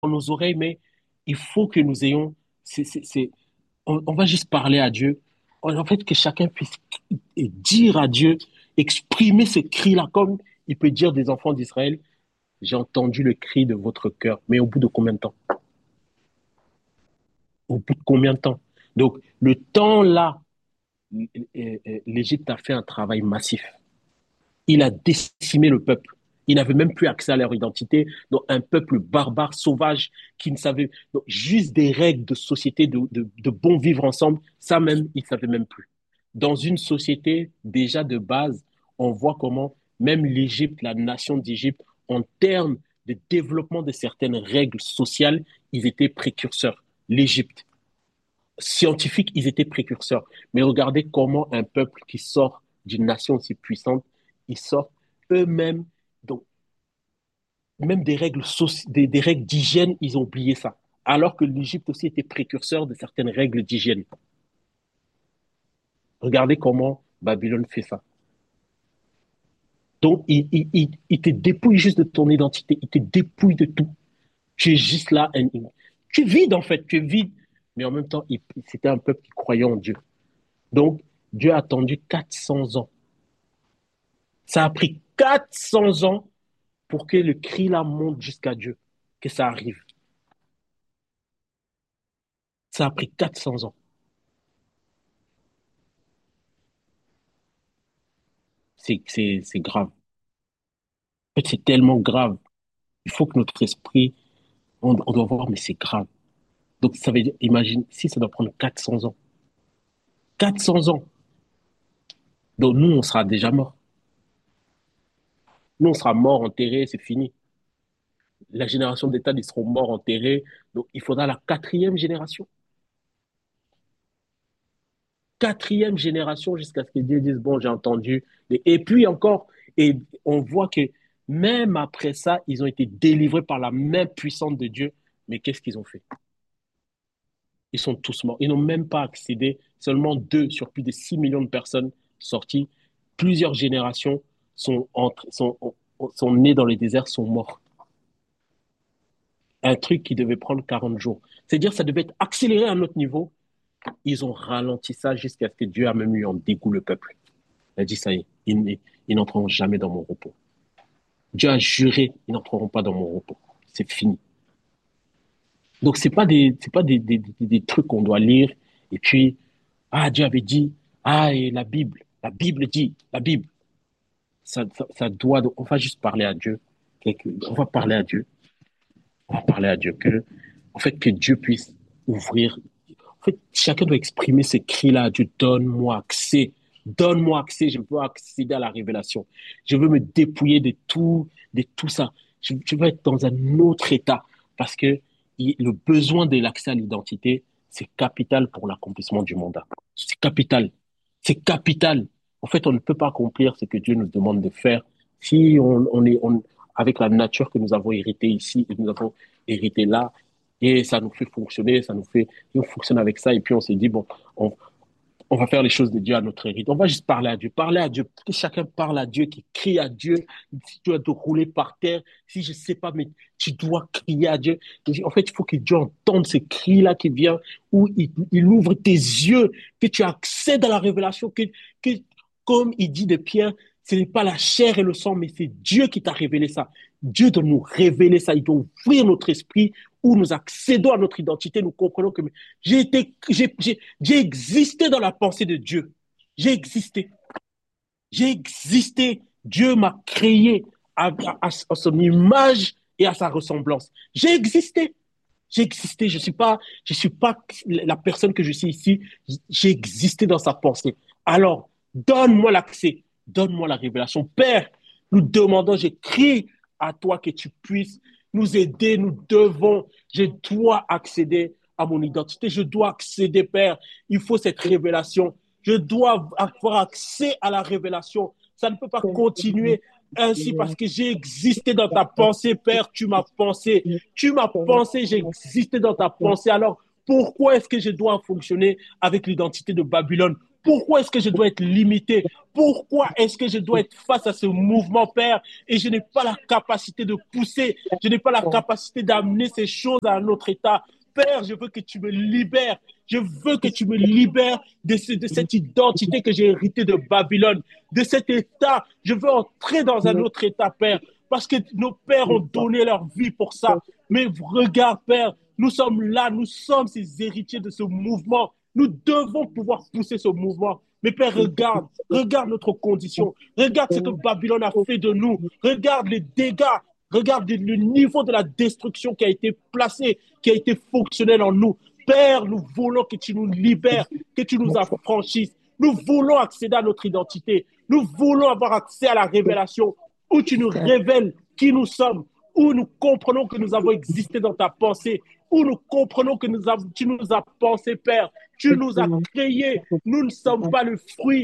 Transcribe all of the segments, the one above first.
nos oreilles, mais il faut que nous ayons, on va juste parler à Dieu. En fait, que chacun puisse dire à Dieu, exprimer ce cri-là, comme il peut dire des enfants d'Israël, j'ai entendu le cri de votre cœur, mais au bout de combien de temps? Au bout de combien de temps? Donc, le temps là, l'Égypte a fait un travail massif. Il a décimé le peuple. Ils n'avaient même plus accès à leur identité. Donc, un peuple barbare, sauvage, qui ne savait donc, juste des règles de société, de bon vivre ensemble, ça même, ils ne savaient même plus. Dans une société déjà de base, on voit comment même l'Égypte, la nation d'Égypte, en termes de développement de certaines règles sociales, ils étaient précurseurs. L'Égypte, scientifiques, ils étaient précurseurs. Mais regardez comment un peuple qui sort d'une nation aussi puissante, ils sortent eux-mêmes, donc même des règles d'hygiène, ils ont oublié ça. Alors que l'Égypte aussi était précurseur de certaines règles d'hygiène. Regardez comment Babylone fait ça. Donc, il te dépouille juste de ton identité, il te dépouille de tout. Tu es juste là, tu es vide en fait, tu es vide. Mais en même temps, c'était un peuple qui croyait en Dieu. Donc, Dieu a attendu 400 ans. Ça a pris 400 ans pour que le cri là monte jusqu'à Dieu, que ça arrive. Ça a pris 400 ans. C'est grave. En fait, c'est tellement grave. Il faut que notre esprit, on doit voir, mais c'est grave. Donc, ça veut dire, imagine, si ça doit prendre 400 ans. 400 ans. Donc, nous, on sera déjà morts. Nous, on sera morts, enterrés, c'est fini. La génération d'État, ils seront morts, enterrés. Donc, il faudra la quatrième génération. Quatrième génération jusqu'à ce que Dieu dise, bon, j'ai entendu. Et puis encore, et on voit que même après ça, ils ont été délivrés par la main puissante de Dieu. Mais qu'est-ce qu'ils ont fait? Ils sont tous morts. Ils n'ont même pas accédé. Seulement deux sur plus de 6 millions de personnes sorties. Plusieurs générations sont nées dans les déserts, sont morts. Un truc qui devait prendre 40 jours. C'est-à-dire que ça devait être accéléré à un autre niveau. Ils ont ralenti ça jusqu'à ce que Dieu a même eu en dégoût le peuple. Il a dit, ça y est, ils n'entreront jamais dans mon repos. Dieu a juré, ils n'entreront pas dans mon repos. C'est fini. Donc, c'est pas des trucs qu'on doit lire et puis, ah, Dieu avait dit, ah, et la Bible dit, la Bible. Ça doit, on va juste parler à Dieu. On va parler à Dieu. On va parler à Dieu. En fait, que Dieu puisse ouvrir. En fait, chacun doit exprimer ces cris-là à Dieu. Donne-moi accès. Donne-moi accès. Je veux accéder à la révélation. Je veux me dépouiller de tout ça. Je veux être dans un autre état parce que le besoin de l'accès à l'identité, c'est capital pour l'accomplissement du mandat. C'est capital. C'est capital. En fait, on ne peut pas accomplir ce que Dieu nous demande de faire si avec la nature que nous avons héritée ici et que nous avons hérité là, et ça nous fait fonctionner, et on fonctionne avec ça, et puis on s'est dit, bon, on, on va faire les choses de Dieu à notre rythme. On va juste parler à Dieu, que chacun parle à Dieu, qui crie à Dieu. Si tu dois te rouler par terre, si je sais pas, mais tu dois crier à Dieu. En fait, il faut que Dieu entende ce cri-là qui vient, où il ouvre tes yeux, que tu accèdes à la révélation, que comme il dit de Pierre, ce n'est pas la chair et le sang, mais c'est Dieu qui t'a révélé ça. Dieu doit nous révéler ça. Il doit ouvrir notre esprit où nous accédons à notre identité, nous comprenons que j'ai existé dans la pensée de Dieu. J'ai existé. J'ai existé. Dieu m'a créé à son image et à sa ressemblance. J'ai existé. J'ai existé. Je suis pas la personne que je suis ici. J'ai existé dans sa pensée. Alors, donne-moi l'accès. Donne-moi la révélation. Père, nous demandons, j'écris à toi que tu puisses nous aider. Nous devons, je dois accéder à mon identité. Je dois accéder, Père. Il faut cette révélation. Je dois avoir accès à la révélation. Ça ne peut pas continuer ainsi parce que j'ai existé dans ta pensée, Père. Tu m'as pensé. Tu m'as pensé, j'ai existé dans ta pensée. Alors, pourquoi est-ce que je dois fonctionner avec l'identité de Babylone? Pourquoi est-ce que je dois être limité? Pourquoi est-ce que je dois être face à ce mouvement, Père, et je n'ai pas la capacité de pousser, je n'ai pas la capacité d'amener ces choses à un autre état? Père, je veux que tu me libères. Je veux que tu me libères de cette identité que j'ai héritée de Babylone, de cet état. Je veux entrer dans un autre état, Père, parce que nos pères ont donné leur vie pour ça. Mais regarde, Père, nous sommes là, nous sommes ces héritiers de ce mouvement. Nous devons pouvoir pousser ce mouvement. Mais Père, regarde, regarde notre condition. Regarde ce que Babylone a fait de nous. Regarde les dégâts. Regarde le niveau de la destruction qui a été placé, qui a été fonctionnel en nous. Père, nous voulons que tu nous libères, que tu nous affranchisses. Nous voulons accéder à notre identité. Nous voulons avoir accès à la révélation où tu nous révèles qui nous sommes, où nous comprenons que nous avons existé dans ta pensée, où nous comprenons que tu nous as pensé, Père. Tu nous as créés. Nous ne sommes pas le fruit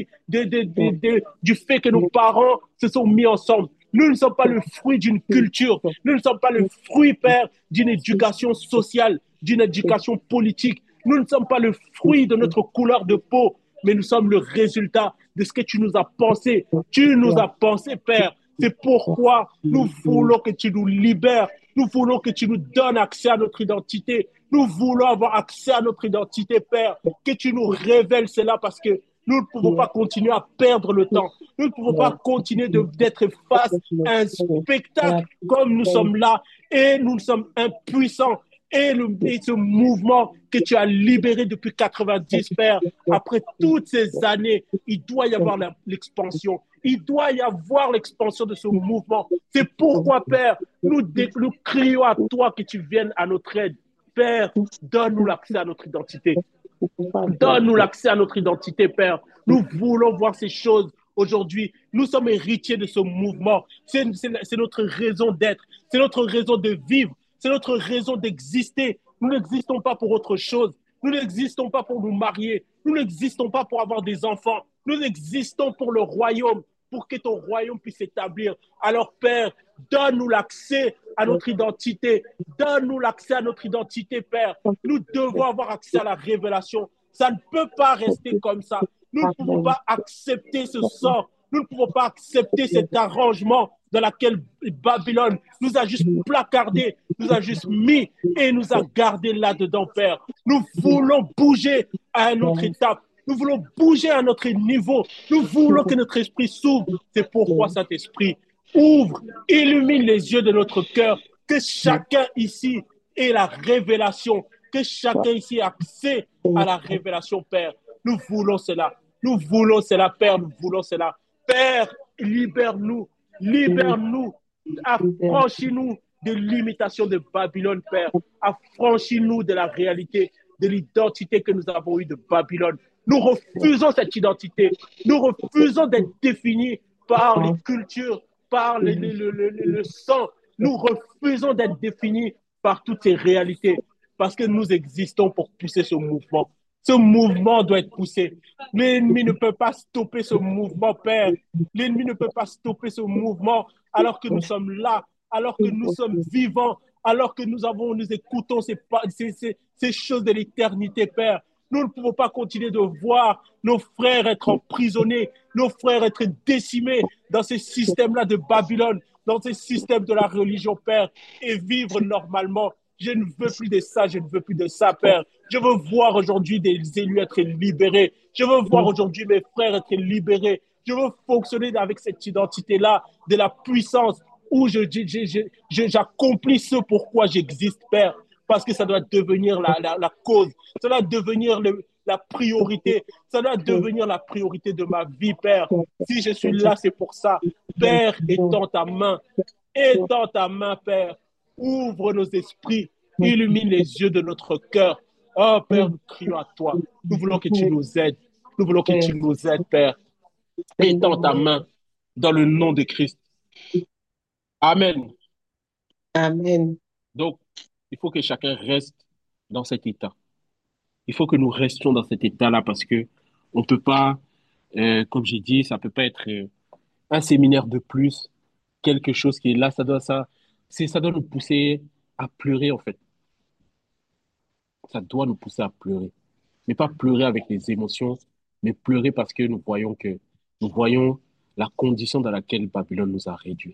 du fait que nos parents se sont mis ensemble. Nous ne sommes pas le fruit d'une culture. Nous ne sommes pas le fruit, Père, d'une éducation sociale, d'une éducation politique. Nous ne sommes pas le fruit de notre couleur de peau, mais nous sommes le résultat de ce que tu nous as pensé. Tu nous as pensé, Père. C'est pourquoi nous voulons que tu nous libères. Nous voulons que tu nous donnes accès à notre identité. Nous voulons avoir accès à notre identité, Père. Que tu nous révèles cela parce que nous ne pouvons pas continuer à perdre le temps. Nous ne pouvons pas continuer d'être face à un spectacle comme nous sommes là et nous sommes impuissants. Et ce mouvement que tu as libéré depuis 90, Père, après toutes ces années, il doit y avoir l'expansion. Il doit y avoir l'expansion de ce mouvement. C'est pourquoi, Père, nous crions à toi que tu viennes à notre aide. Père, donne-nous l'accès à notre identité. Donne-nous l'accès à notre identité, Père. Nous voulons voir ces choses aujourd'hui. Nous sommes héritiers de ce mouvement. C'est notre raison d'être. C'est notre raison de vivre. C'est notre raison d'exister. Nous n'existons pas pour autre chose. Nous n'existons pas pour nous marier. Nous n'existons pas pour avoir des enfants. Nous existons pour le royaume, pour que ton royaume puisse s'établir. Alors, Père, donne-nous l'accès à notre identité. Donne-nous l'accès à notre identité, Père. Nous devons avoir accès à la révélation. Ça ne peut pas rester comme ça. Nous ne pouvons pas accepter ce sort. Nous ne pouvons pas accepter cet arrangement dans lequel Babylone nous a juste placardé, nous a juste mis et nous a gardé là-dedans, Père. Nous voulons bouger à une autre étape. Nous voulons bouger à notre niveau. Nous voulons que notre esprit s'ouvre. C'est pourquoi cet esprit ouvre, illumine les yeux de notre cœur, que chacun ici ait la révélation, que chacun ici ait accès à la révélation, Père. Nous voulons cela. Nous voulons cela, Père. Nous voulons cela. Père, libère-nous. Libère-nous. Affranchis-nous de l'imitation de Babylone, Père. Affranchis-nous de la réalité, de l'identité que nous avons eue de Babylone. Nous refusons cette identité. Nous refusons d'être définis par les cultures, par le sang. Nous refusons d'être définis par toutes ces réalités parce que nous existons pour pousser ce mouvement. Ce mouvement doit être poussé. L'ennemi ne peut pas stopper ce mouvement, Père. L'ennemi ne peut pas stopper ce mouvement alors que nous sommes là, alors que nous sommes vivants, alors que nous écoutons ces choses de l'éternité, Père. Nous ne pouvons pas continuer de voir nos frères être emprisonnés, nos frères être décimés dans ces systèmes-là de Babylone, dans ces systèmes de la religion, Père, et vivre normalement. Je ne veux plus de ça, je ne veux plus de ça, Père. Je veux voir aujourd'hui des élus être libérés. Je veux voir aujourd'hui mes frères être libérés. Je veux fonctionner avec cette identité-là de la puissance où j'accomplis ce pourquoi j'existe, Père, parce que ça doit devenir la cause, ça doit devenir la priorité, ça doit devenir la priorité de ma vie, Père. Si je suis là, c'est pour ça. Père, étends ta main, Père, ouvre nos esprits, illumine les yeux de notre cœur. Oh, Père, nous crions à toi. Nous voulons que tu nous aides. Nous voulons que tu nous aides, Père. Étends ta main dans le nom de Christ. Amen. Amen. Donc, il faut que chacun reste dans cet état. Il faut que nous restions dans cet état-là parce que on peut pas, comme j'ai dit, ça peut pas être un séminaire de plus, quelque chose qui est là, ça doit nous pousser à pleurer en fait. Ça doit nous pousser à pleurer, mais pas pleurer avec les émotions, mais pleurer parce que nous voyons la condition dans laquelle Babylone nous a réduits.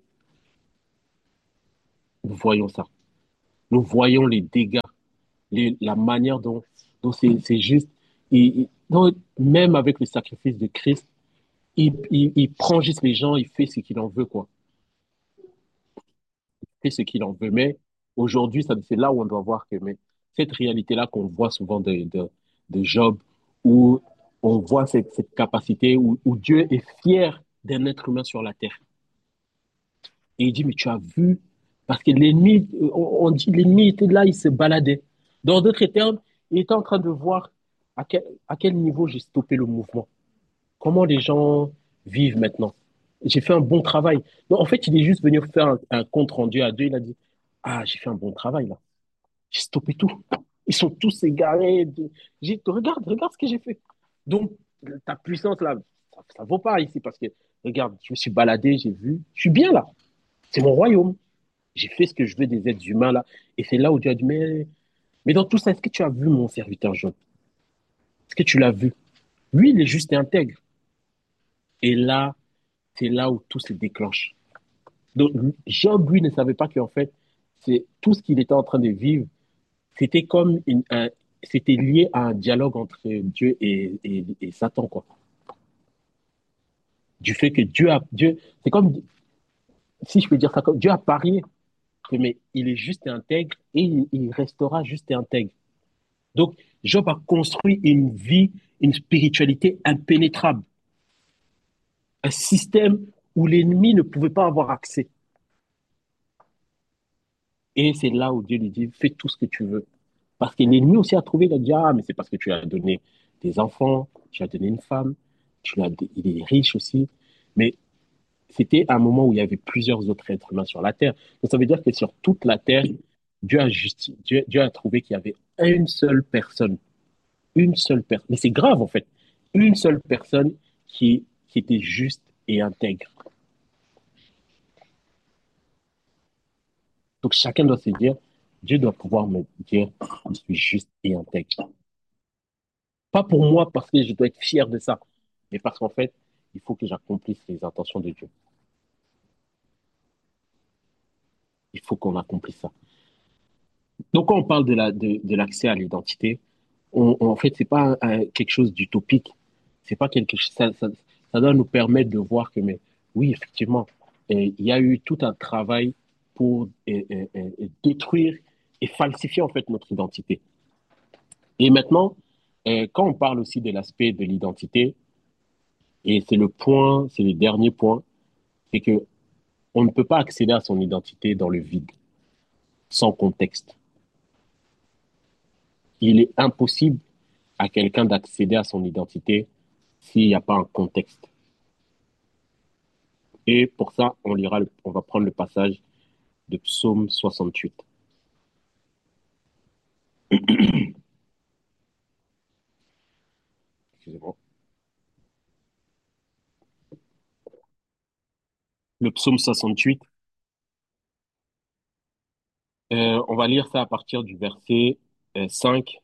Nous voyons ça. Nous voyons les dégâts, la manière dont c'est juste. Donc, même avec le sacrifice de Christ, il prend juste les gens, il fait ce qu'il en veut, quoi. Il fait ce qu'il en veut. Mais aujourd'hui, c'est là où on doit voir que mais, cette réalité-là qu'on voit souvent de Job, où on voit cette capacité, où Dieu est fier d'un être humain sur la terre. Et il dit, mais tu as vu, parce que l'ennemi, on dit l'ennemi était là, il se baladait. Dans d'autres termes, il était en train de voir à quel niveau j'ai stoppé le mouvement. Comment les gens vivent maintenant. J'ai fait un bon travail. Donc, en fait, il est juste venu faire un compte rendu à Dieu. Il a dit, ah, j'ai fait un bon travail là. J'ai stoppé tout. Ils sont tous égarés. J'ai dit, regarde ce que j'ai fait. Donc, ta puissance là, ça vaut pas ici parce que, regarde, je me suis baladé, j'ai vu, je suis bien là. C'est mon royaume. J'ai fait ce que je veux des êtres humains là. Et c'est là où Dieu a dit, mais dans tout ça, est-ce que tu as vu mon serviteur Job? Est-ce que tu l'as vu? Lui, il est juste et intègre. Et là, c'est là où tout se déclenche. Donc, Job, lui, ne savait pas qu'en fait, c'est tout ce qu'il était en train de vivre, c'était comme c'était lié à un dialogue entre Dieu et Satan, quoi. Du fait que Dieu, c'est comme, si je peux dire ça, comme Dieu a parié que, mais il est juste et intègre et il restera juste et intègre. Donc, Job a construit une vie, une spiritualité impénétrable, un système où l'ennemi ne pouvait pas avoir accès. Et c'est là où Dieu lui dit, fais tout ce que tu veux. Parce que l'ennemi aussi a trouvé, il a dit, ah, mais c'est parce que tu as donné des enfants, tu as donné une femme, il est riche aussi. Mais c'était un moment où il y avait plusieurs autres êtres humains sur la terre. Donc ça veut dire que sur toute la terre, Dieu a trouvé qu'il y avait une seule personne. Mais c'est grave en fait. Une seule personne qui était juste et intègre. Donc chacun doit se dire, Dieu doit pouvoir me dire, je suis juste et intègre. Pas pour moi parce que je dois être fier de ça, mais parce qu'en fait, il faut que j'accomplisse les intentions de Dieu. Il faut qu'on accomplisse ça. Donc, quand on parle de l'accès à l'identité, en fait, c'est pas quelque chose d'utopique. C'est pas quelque chose, ça doit nous permettre de voir que, mais oui, effectivement, il y a eu tout un travail pour détruire et falsifier en fait notre identité. Et maintenant, quand on parle aussi de l'aspect de l'identité, et c'est le dernier point, c'est que on ne peut pas accéder à son identité dans le vide, sans contexte. Il est impossible à quelqu'un d'accéder à son identité s'il n'y a pas un contexte. Et pour ça, on va prendre le passage de Psaume 68. Excusez-moi. Le Psaume 68, on va lire ça à partir du verset 5,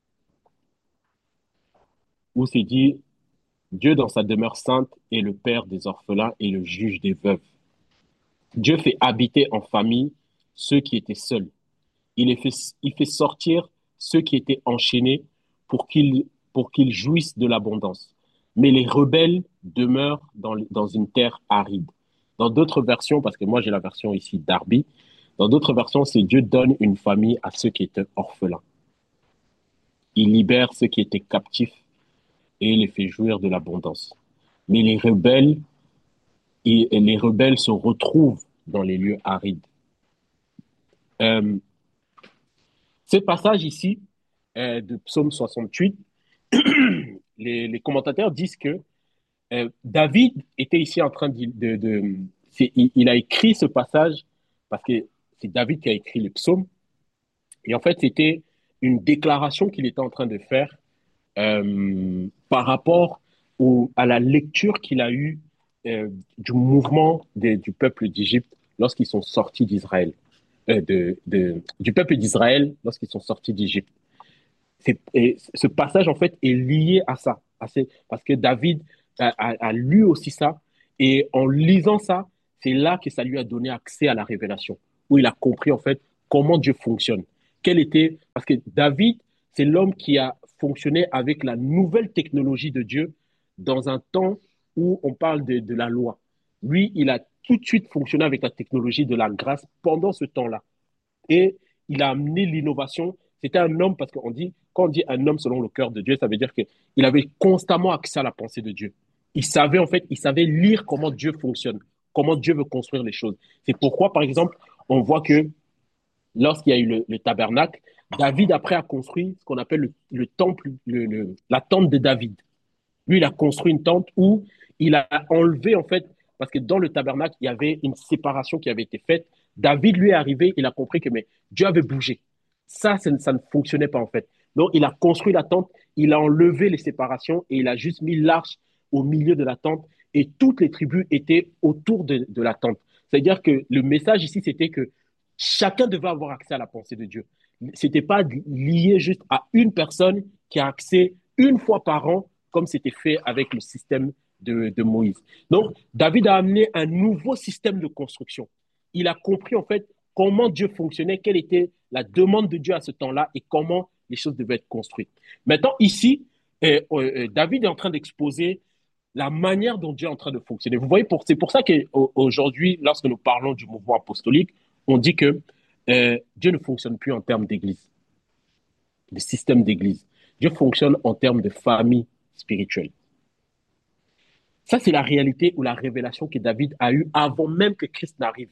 où c'est dit, Dieu dans sa demeure sainte est le père des orphelins et le juge des veuves. Dieu fait habiter en famille ceux qui étaient seuls. Il fait sortir ceux qui étaient enchaînés pour qu'ils jouissent de l'abondance. Mais les rebelles demeurent dans une terre aride. Dans d'autres versions, parce que moi j'ai la version ici d'Arby, dans d'autres versions, c'est Dieu donne une famille à ceux qui étaient orphelins. Il libère ceux qui étaient captifs et les fait jouir de l'abondance. Mais les rebelles se retrouvent dans les lieux arides. Euh, Ce passage ici de Psaume 68, les commentateurs disent que David était ici en train il a écrit ce passage parce que c'est David qui a écrit le psaume. Et en fait, c'était une déclaration qu'il était en train de faire par rapport à la lecture qu'il a eue du mouvement du peuple d'Égypte lorsqu'ils sont sortis d'Israël, du peuple d'Israël lorsqu'ils sont sortis d'Égypte. Et ce passage, en fait, est lié à ça. Parce que David a lu aussi ça, et en lisant ça, c'est là que ça lui a donné accès à la révélation, où il a compris en fait comment Dieu fonctionne. Parce que David, c'est l'homme qui a fonctionné avec la nouvelle technologie de Dieu dans un temps où on parle de la loi. Lui, il a tout de suite fonctionné avec la technologie de la grâce pendant ce temps-là. Et il a amené l'innovation. C'était un homme, parce qu'on dit, quand on dit un homme selon le cœur de Dieu, ça veut dire qu'il avait constamment accès à la pensée de Dieu. Il savait, en fait, il savait lire comment Dieu fonctionne, comment Dieu veut construire les choses. C'est pourquoi, par exemple, on voit que lorsqu'il y a eu le tabernacle, David, après, a construit ce qu'on appelle le temple, la tente de David. Lui, il a construit une tente où il a enlevé, en fait, parce que dans le tabernacle, il y avait une séparation qui avait été faite. David, lui, est arrivé, il a compris que mais Dieu avait bougé. Ça ne fonctionnait pas, en fait. Donc, il a construit la tente, il a enlevé les séparations et il a juste mis l'arche au milieu de la tente et toutes les tribus étaient autour de la tente. C'est-à-dire que le message ici, c'était que chacun devait avoir accès à la pensée de Dieu. C'était pas lié juste à une personne qui a accès une fois par an comme c'était fait avec le système de Moïse. Donc, David a amené un nouveau système de construction. Il a compris en fait comment Dieu fonctionnait, quelle était la demande de Dieu à ce temps-là et comment les choses devaient être construites. Maintenant, ici, David est en train d'exposer la manière dont Dieu est en train de fonctionner. Vous voyez, c'est pour ça qu'aujourd'hui, lorsque nous parlons du mouvement apostolique, on dit que Dieu ne fonctionne plus en termes d'église, de système d'église. Dieu fonctionne en termes de famille spirituelle. Ça, c'est la réalité ou la révélation que David a eue avant même que Christ n'arrive.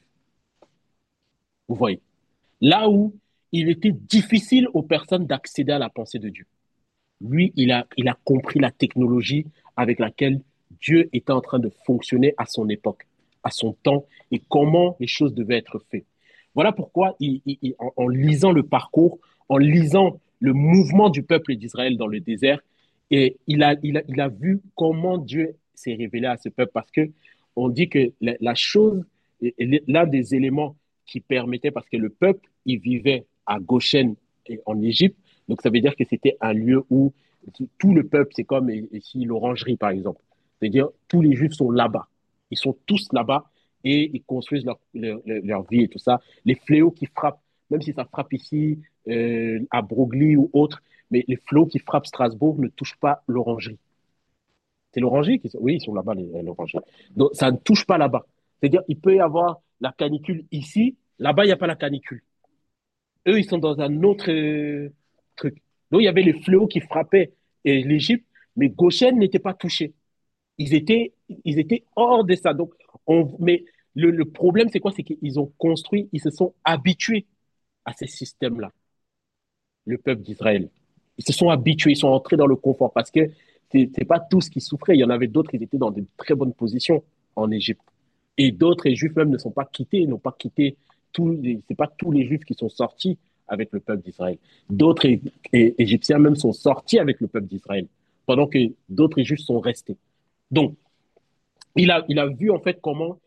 Vous voyez. Là où il était difficile aux personnes d'accéder à la pensée de Dieu. Lui, il a compris la technologie avec laquelle Dieu était en train de fonctionner à son époque, à son temps, et comment les choses devaient être faites. Voilà pourquoi, en lisant le parcours, en lisant le mouvement du peuple d'Israël dans le désert, et il a vu comment Dieu s'est révélé à ce peuple, parce que on dit que la chose, l'un des éléments qui permettait, parce que le peuple, il vivait à Goshen en Égypte, donc ça veut dire que c'était un lieu où tout le peuple, c'est comme ici l'orangerie par exemple. C'est-à-dire tous les Juifs sont là-bas. Ils sont tous là-bas et ils construisent leur vie et tout ça. Les fléaux qui frappent, même si ça frappe ici à Broglie ou autre, mais les fléaux qui frappent Strasbourg ne touchent pas l'orangerie. C'est l'orangerie qui sont, oui, ils sont là-bas, l'orangerie. Donc ça ne touche pas là-bas. C'est-à-dire il peut y avoir la canicule ici, là-bas il n'y a pas la canicule. Eux, ils sont dans un autre truc. Donc, il y avait les fléaux qui frappaient l'Égypte, mais Goshen n'était pas touché. Ils étaient, ils étaient hors de ça. Donc, mais le problème, c'est quoi? C'est qu'ils ont construit, ils se sont habitués à ces systèmes-là, le peuple d'Israël. Ils se sont habitués, ils sont entrés dans le confort parce que c'est pas tous qui souffraient. Il y en avait d'autres qui étaient dans de très bonnes positions en Égypte. Et d'autres, les Juifs même ne sont pas quittés, n'ont pas quitté c'est pas tous les Juifs qui sont sortis avec le peuple d'Israël. D'autres Égyptiens même sont sortis avec le peuple d'Israël, pendant que d'autres Juifs sont restés. Donc, il a vu en fait comment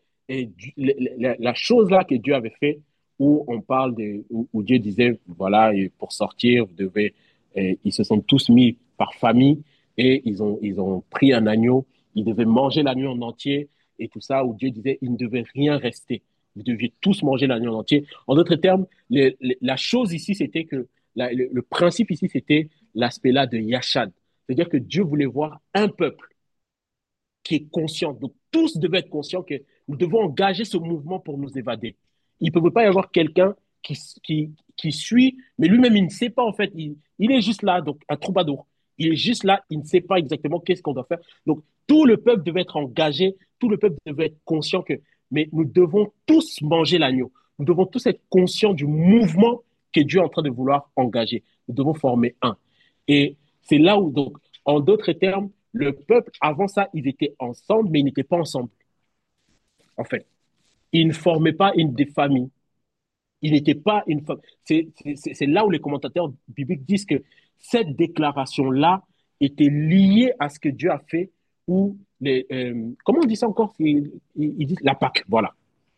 la chose là que Dieu avait fait, où on parle où Dieu disait, voilà, et pour sortir, vous devez, ils se sont tous mis par famille et ils ont pris un agneau, ils devaient manger l'agneau en entier et tout ça, où Dieu disait, il ne devait rien rester. Vous deviez tous manger l'agneau en entier. En d'autres termes, la chose ici, c'était que le principe ici, c'était l'aspect là de Yachad. C'est-à-dire que Dieu voulait voir un peuple qui est conscient. Donc, tous devaient être conscients que nous devons engager ce mouvement pour nous évader. Il ne peut pas y avoir quelqu'un qui suit, mais lui-même, il ne sait pas, en fait. Il est juste là, donc un troubadour. Il est juste là, il ne sait pas exactement qu'est-ce qu'on doit faire. Donc, tout le peuple devait être engagé, tout le peuple devait être conscient que, mais nous devons tous manger l'agneau. Nous devons tous être conscients du mouvement que Dieu est en train de vouloir engager. Nous devons former un. Et c'est là où, donc, en d'autres termes, le peuple, avant ça, ils étaient ensemble, mais ils n'étaient pas ensemble, en fait. Ils ne formaient pas une des familles. Ils n'étaient pas une famille. C'est là où les commentateurs bibliques disent que cette déclaration-là était liée à ce que Dieu a fait, ou comment on dit ça encore? Ils disent la Pâque, voilà.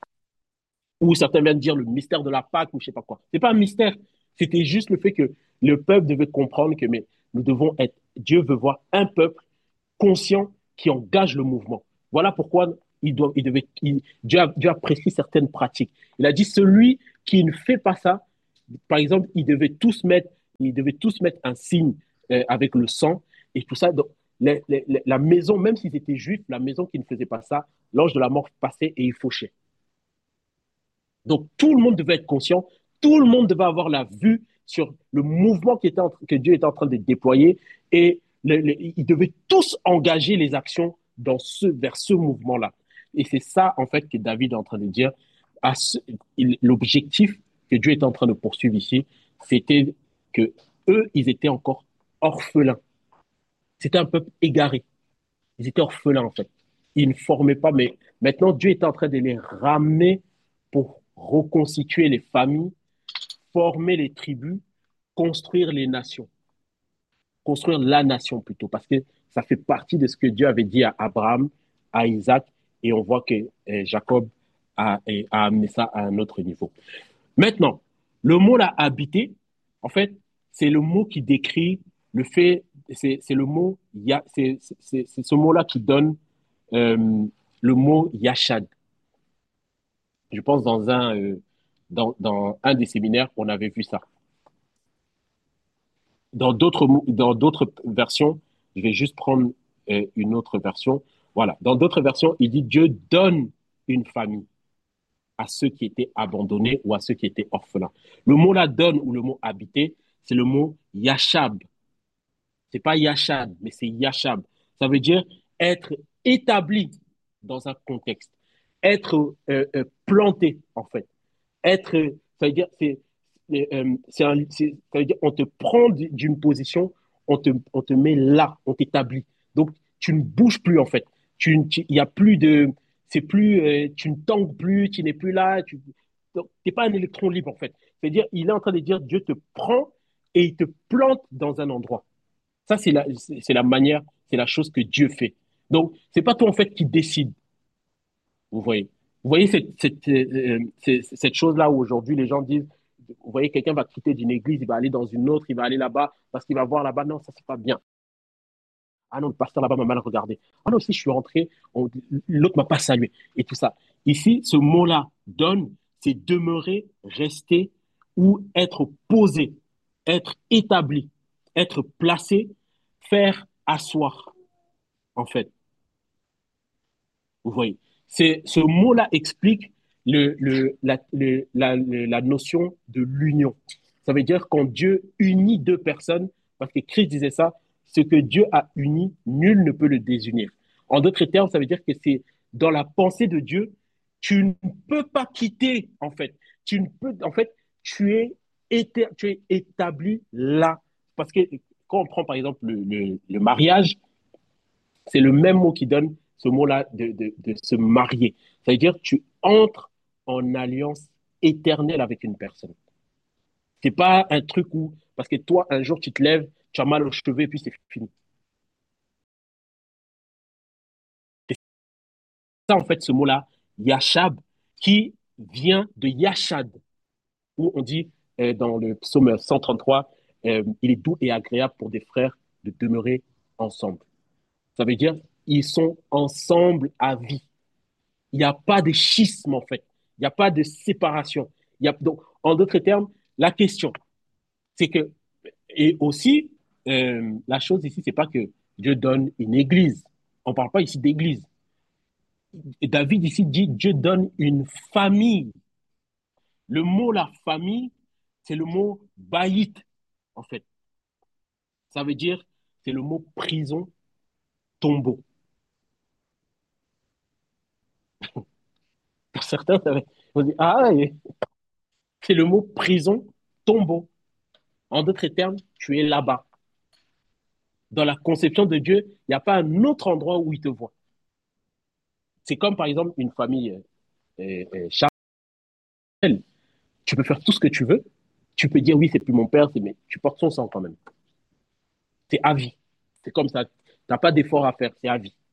Ou certains viennent dire le mystère de la Pâque, ou je ne sais pas quoi. Ce n'est pas un mystère. C'était juste le fait que le peuple devait comprendre que mais nous devons être. Dieu veut voir un peuple conscient qui engage le mouvement. Voilà pourquoi Dieu a prescrit certaines pratiques. Il a dit celui qui ne fait pas ça, par exemple, ils devaient tous mettre un signe avec le sang et tout ça. Donc, la maison, même s'ils étaient juifs, la maison qui ne faisait pas ça, l'ange de la mort passait et il fauchait. Donc tout le monde devait être conscient, tout le monde devait avoir la vue sur le mouvement que Dieu était en train de déployer et ils devaient tous engager les actions vers ce mouvement-là. Et c'est ça, en fait, que David est en train de dire. L'objectif que Dieu est en train de poursuivre ici, c'était que eux, ils étaient encore orphelins. C'était un peuple égaré. Ils étaient orphelins, en fait. Ils ne formaient pas, mais maintenant, Dieu est en train de les ramener pour reconstituer les familles, former les tribus, construire les nations, construire la nation plutôt, parce que ça fait partie de ce que Dieu avait dit à Abraham, à Isaac, et on voit que Jacob a amené ça à un autre niveau. Maintenant, le mot là, habiter, en fait, c'est le mot qui décrit le fait, c'est le mot, c'est ce mot-là qui donne le mot yashad. Je pense dans un des séminaires, on avait vu ça. Dans d'autres versions, je vais juste prendre une autre version. Voilà. Dans d'autres versions, il dit Dieu donne une famille à ceux qui étaient abandonnés ou à ceux qui étaient orphelins. Le mot là donne ou le mot habiter, c'est le mot yashab. C'est pas yashad, mais c'est yashab. Ça veut dire être établi dans un contexte, être planté en fait, être, ça veut dire ça veut dire on te prend d'une position, on te met là, on t'établit. Donc tu ne bouges plus en fait. Il y a plus de, c'est plus, tu ne tangues plus, tu n'es plus là. Tu n'es pas un électron libre en fait. C'est-à-dire il est en train de dire Dieu te prend et il te plante dans un endroit. Ça c'est la manière, c'est la chose que Dieu fait. Donc c'est pas toi en fait qui décide. Vous voyez. Vous voyez cette chose-là où aujourd'hui les gens disent, vous voyez, quelqu'un va quitter d'une église, il va aller dans une autre, il va aller là-bas parce qu'il va voir là-bas, non, ça c'est pas bien. Ah non, le pasteur là-bas m'a mal regardé. Ah non, si je suis rentré, l'autre m'a pas salué et tout ça. Ici, ce mot-là, donne, c'est demeurer, rester ou être posé, être établi, être placé, faire asseoir, en fait. Vous voyez. Ce mot-là explique la notion de l'union. Ça veut dire quand Dieu unit deux personnes, parce que Christ disait ça, ce que Dieu a uni, nul ne peut le désunir. En d'autres termes, ça veut dire que c'est dans la pensée de Dieu, tu ne peux pas quitter, en fait. Tu ne peux, en fait, tu es établi là. Parce que quand on prend par exemple le mariage, c'est le même mot qui donne ce mot-là de se marier. Ça veut dire que tu entres en alliance éternelle avec une personne. C'est pas un truc où, parce que toi, un jour, tu te lèves, tu as mal aux cheveux et puis c'est fini. C'est ça, en fait, ce mot-là, yashab, qui vient de yashad, où on dit dans le psaume 133, il est doux et agréable pour des frères de demeurer ensemble. Ça veut dire, ils sont ensemble à vie. Il n'y a pas de schisme, en fait. Il n'y a pas de séparation. Donc, en d'autres termes, la question, c'est que, et aussi, la chose ici, c'est pas que Dieu donne une église. On ne parle pas ici d'église. Et David ici dit Dieu donne une famille. Le mot la famille, c'est le mot baït, en fait. Ça veut dire, c'est le mot prison, tombeau. Pour certains, on dit, ah, c'est le mot prison, tombeau. En d'autres termes, tu es là-bas. Dans la conception de Dieu, il n'y a pas un autre endroit où il te voit. C'est comme par exemple une famille charnelle. Tu peux faire tout ce que tu veux. Tu peux dire oui, c'est plus mon père, mais tu portes son sang quand même. C'est à vie. C'est comme ça. Tu n'as pas d'effort à faire, c'est à vie.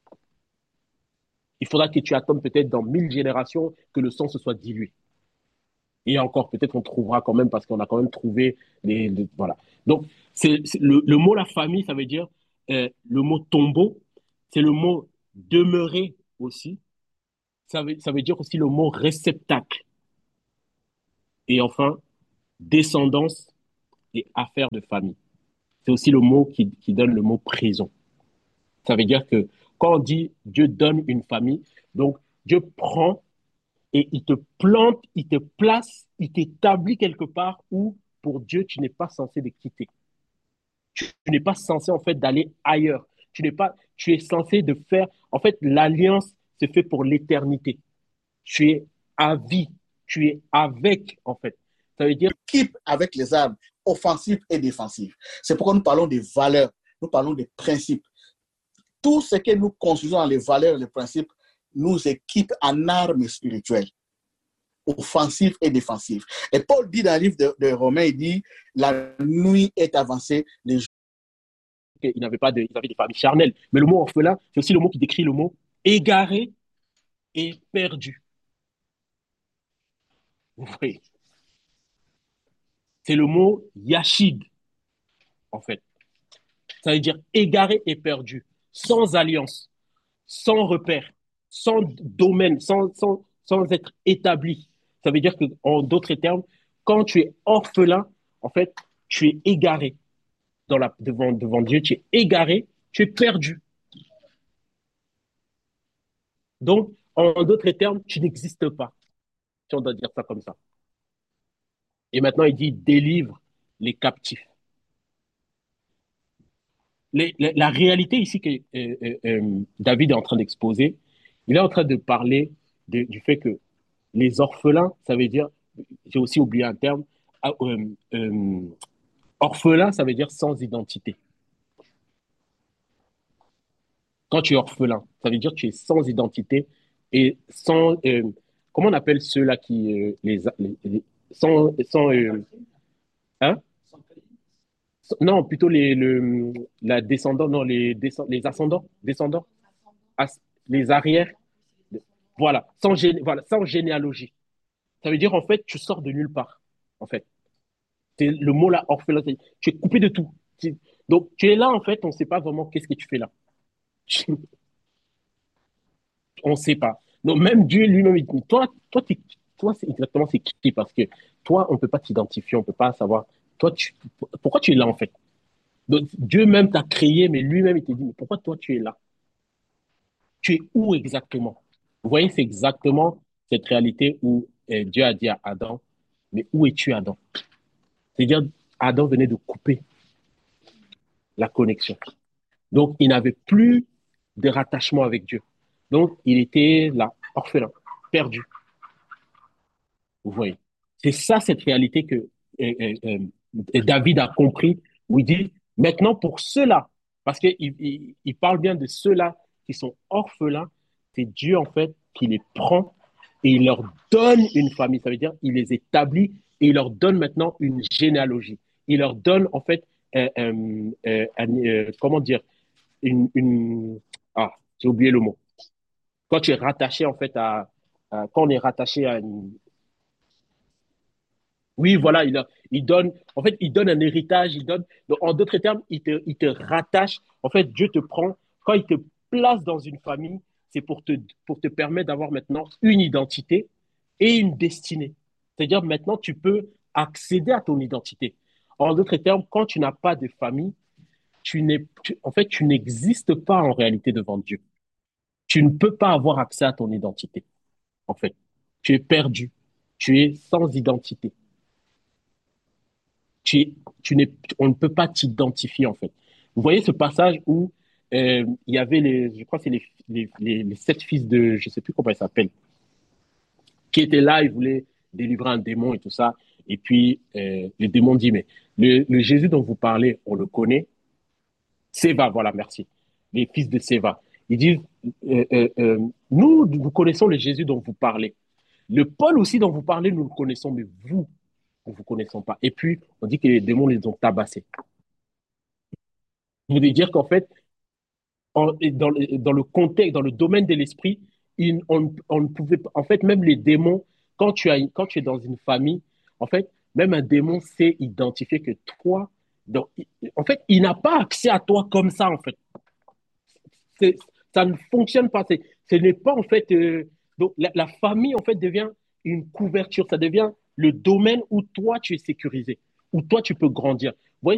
Il faudra que tu attendes peut-être dans 1000 générations que le sang se soit dilué. Et encore, peut-être on trouvera quand même, parce qu'on a quand même trouvé voilà. Donc, le mot la famille, ça veut dire le mot tombeau, C'est le mot demeurer aussi. Ça veut dire aussi le mot réceptacle. Et enfin, descendance et affaires de famille. C'est aussi le mot qui donne le mot prison. Ça veut dire que quand on dit Dieu donne une famille, donc Dieu prend et il te plante, il te place, il t'établit quelque part où pour Dieu, tu n'es pas censé de quitter. Tu n'es pas censé en fait d'aller ailleurs. Tu es censé de faire, en fait, l'alliance se fait pour l'éternité. Tu es à vie, tu es avec, en fait. Ça veut dire équipe avec les armes offensives et défensives. C'est pourquoi nous parlons des valeurs, nous parlons des principes. Tout ce que nous construisons dans les valeurs et les principes nous équipe en armes spirituelles, offensives et défensives. Et Paul dit dans le livre de Romains, il dit, la nuit est avancée, les jours. ils avaient des familles charnelles. Mais le mot orphelin, c'est aussi le mot qui décrit le mot égaré et perdu. Vous voyez, c'est le mot yachid, en fait. Ça veut dire égaré et perdu, sans alliance, sans repère, sans domaine, sans être établi. Ça veut dire que, en d'autres termes, quand tu es orphelin, en fait, tu es égaré devant Dieu, tu es égaré, tu es perdu. Donc, en d'autres termes, tu n'existes pas, si on doit dire ça comme ça. Et maintenant, il dit délivre les captifs. La réalité ici que David est en train d'exposer, il est en train de parler du fait que les orphelins, ça veut dire, j'ai aussi oublié un terme, ah, orphelin, ça veut dire sans identité. Quand tu es orphelin, ça veut dire que tu es sans identité et sans, comment on appelle ceux-là qui, sans hein? Non, plutôt la descendant, non, les ascendants, descendants, as- les arrières, voilà, voilà, sans généalogie. Ça veut dire, en fait, tu sors de nulle part, en fait. C'est le mot là, orphelin, tu es coupé de tout. Donc, tu es là, en fait, on ne sait pas vraiment qu'est-ce que tu fais là. On ne sait pas. Donc, même Dieu lui-même, il dit, toi, c'est exactement c'est qui, parce que toi, on ne peut pas t'identifier, on ne peut pas savoir. Toi, pourquoi tu es là, en fait? Donc, Dieu même t'a créé, mais lui-même, il te dit, mais pourquoi toi, tu es là? Tu es où exactement? Vous voyez, c'est exactement cette réalité où Dieu a dit à Adam, mais où es-tu, Adam? C'est-à-dire, Adam venait de couper la connexion. Donc, il n'avait plus de rattachement avec Dieu. Donc, il était là, orphelin, perdu. Vous voyez. C'est ça, cette réalité que David a compris, où il dit, maintenant pour ceux-là, parce qu'il parle bien de ceux-là qui sont orphelins, c'est Dieu, en fait, qui les prend et il leur donne une famille. Ça veut dire, il les établit et il leur donne maintenant une généalogie. Il leur donne, en fait, comment dire, ah, j'ai oublié le mot. Quand tu es rattaché, en fait, quand on est rattaché à une, oui, voilà, il donne, en fait, il donne un héritage, il donne, donc, en d'autres termes, il te rattache. En fait, Dieu te prend, quand il te place dans une famille, c'est pour te permettre d'avoir maintenant une identité et une destinée. C'est-à-dire, maintenant, tu peux accéder à ton identité. En d'autres termes, quand tu n'as pas de famille, en fait, tu n'existes pas en réalité devant Dieu. Tu ne peux pas avoir accès à ton identité, en fait. Tu es perdu. Tu es sans identité. tu, tu n'es, on ne peut pas t'identifier en fait. Vous voyez ce passage où il y avait je crois que c'est les sept fils de, je sais plus comment ils s'appellent, qui étaient là, ils voulaient délivrer un démon et tout ça. Et puis le démon dit, mais le Jésus dont vous parlez, on le connaît. Séva, voilà, merci. Les fils de Séva. Ils disent, nous connaissons le Jésus dont vous parlez. Le Paul aussi dont vous parlez, nous le connaissons, mais vous, nous ne vous connaissons pas. Et puis, on dit que les démons les ont tabassés. Je voulais dire qu'en fait, dans le contexte, dans le domaine de l'esprit, on ne pouvait pas, en fait, même les démons, quand tu es dans une famille, en fait, même un démon sait identifier que toi, donc, en fait, il n'a pas accès à toi comme ça, en fait. C'est Ça ne fonctionne pas. Ce n'est pas en fait. Donc, la famille, en fait, devient une couverture. Ça devient le domaine où toi, tu es sécurisé, où toi, tu peux grandir.